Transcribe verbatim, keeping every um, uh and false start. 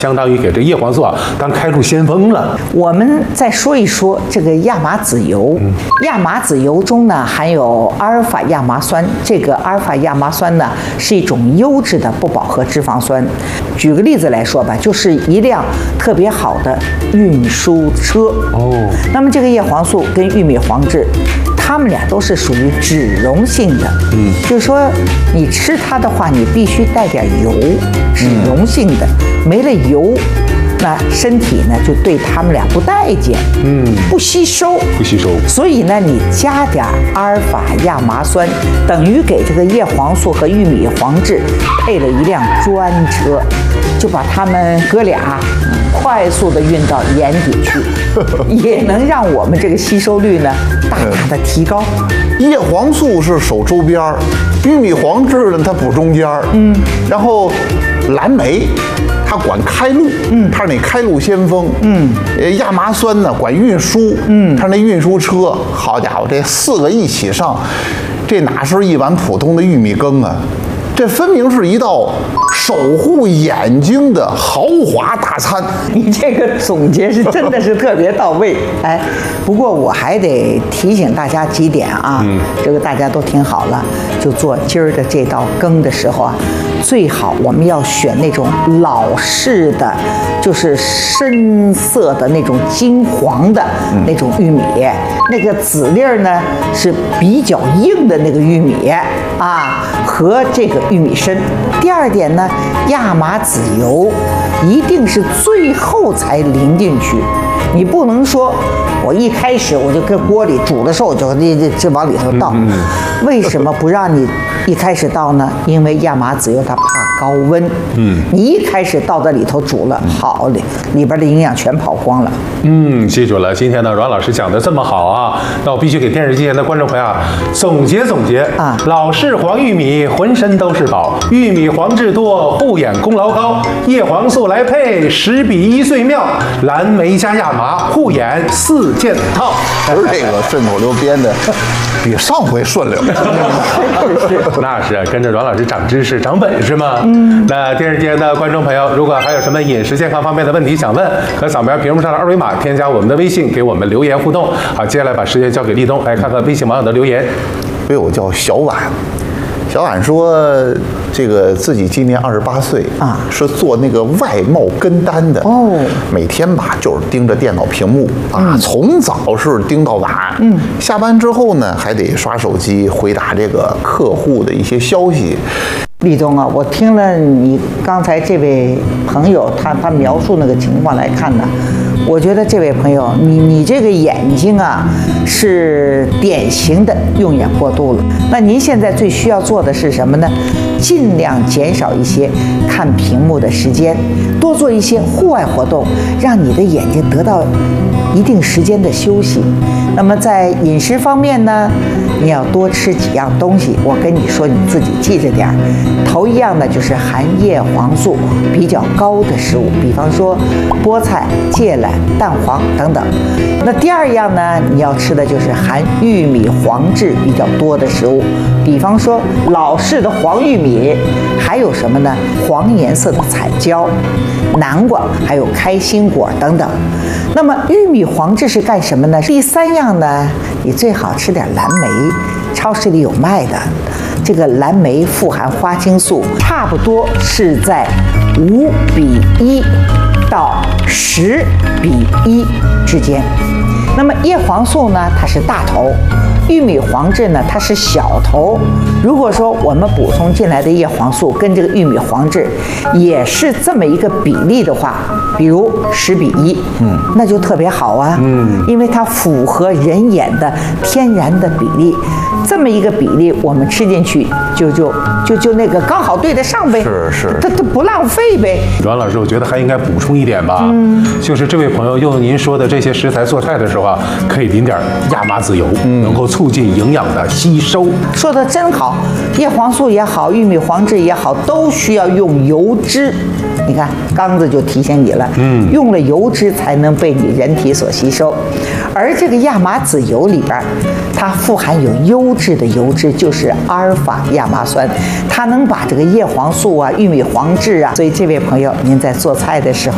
相当于给这叶黄素啊当开路先锋了。 我们再说一说这个亚麻籽油。嗯、亚麻籽油中呢含有阿尔法亚麻酸，这个阿尔法亚麻酸呢是一种优质的不饱和脂肪酸。举个例子来说吧，就是一辆特别好的运输车。哦，那么这个叶黄素跟玉米黄质，它们俩都是属于脂溶性的。嗯，就是说你吃它的话，你必须带点油，脂溶性的，嗯、没了油。那身体呢就对它们俩不待见，嗯，不吸收， 不吸收。 所以呢，你加点阿尔法亚麻酸，等于给这个叶黄素和玉米黄质配了一辆专车，就把它们哥俩快速的运到眼底去，也能让我们这个吸收率呢大大的提高。 叶黄素是守周边儿，玉米黄质呢它补中间儿，嗯，然后蓝莓。它管开路，嗯，它是那开路先锋，嗯，呃，亚麻酸呢管运输，嗯，它那运输车，好家伙，这四个一起上，这哪是一碗普通的玉米羹啊？这分明是一道守护眼睛的豪华大餐。 你这个总结是真的是特别到位。哎，不过我还得提醒大家几点啊，嗯、这个大家都听好了，就做今儿的这道羹的时候啊，最好我们要选那种老式的，就是深色的那种金黄的那种玉米，嗯、那个籽粒儿呢是比较硬的那个玉米啊，和这个玉米参。第二点呢，亚麻籽油一定是最后才淋进去，你不能说我一开始我就跟锅里煮的时候我就这这往里头倒。嗯、为什么不让你一开始倒呢？因为亚麻籽油它怕高温。嗯，你一开始倒在里头煮了，好里里边的营养全跑光了。 嗯，记住了。今天呢，阮老师讲的这么好啊，那我必须给电视机前的观众朋友啊总结总结啊。老式黄玉米浑身都是宝，玉米黄质多，护眼功劳高。叶黄素来配，十比一最妙。蓝莓加亚麻，护眼四件套。 这个顺口溜编的比上回顺溜。 那是跟着阮老师长知识、长本事嘛。嗯。那电视机前的观众朋友，如果还有什么饮食健康方面的问题想问，可扫描屏幕上的二维码，添加我们的微信，给我们留言互动。好，接下来把时间交给立冬，来看看微信网友的留言。 所以我叫小婉。小婉说，这个自己今年二十八岁啊，是做那个外贸跟单的哦，每天吧就是盯着电脑屏幕啊，嗯、从早是盯到晚。嗯，下班之后呢，还得刷手机回答这个客户的一些消息。 立冬啊，我听了你刚才这位朋友他他描述那个情况来看呢，我觉得这位朋友，你你这个眼睛啊是典型的用眼过度了。那您现在最需要做的是什么呢？尽量减少一些看屏幕的时间，多做一些户外活动，让你的眼睛得到一定时间的休息。那么在饮食方面呢，你要多吃几样东西，我跟你说，你自己记着点儿。头一样呢，就是含叶黄素比较高的食物，比方说菠菜、芥蓝、蛋黄等等。那第二样呢，你要吃的就是含玉米黄质比较多的食物，比方说老式的黄玉米，还有什么呢？黄颜色的彩椒、南瓜，还有开心果等等。那么玉米黄质是干什么呢？第三样呢，你最好吃点蓝莓，超市里有卖的。这个蓝莓富含花青素，差不多是在五比一到十比一之间。那么叶黄素呢，它是大头，玉米黄质呢，它是小头。如果说我们补充进来的叶黄素跟这个玉米黄质也是这么一个比例的话，比如十比一，嗯，那就特别好啊，嗯，因为它符合人眼的天然的比例。这么一个比例，我们吃进去就就就就那个刚好对得上呗， 是是， 它它不浪费呗。 阮老师，我觉得还应该补充一点吧，嗯，就是这位朋友用您说的这些食材做菜的时候啊，可以淋点亚麻籽油，嗯，能够促进营养的吸收。 说的真好，叶黄素也好，玉米黄质也好，都需要用油脂。你看刚子就提醒你了，嗯，用了油脂才能被你人体所吸收。而这个亚麻籽油里边，它富含有优质的油脂，就是阿尔法亚麻酸，它能把这个叶黄素啊、玉米黄质啊，所以这位朋友，您在做菜的时候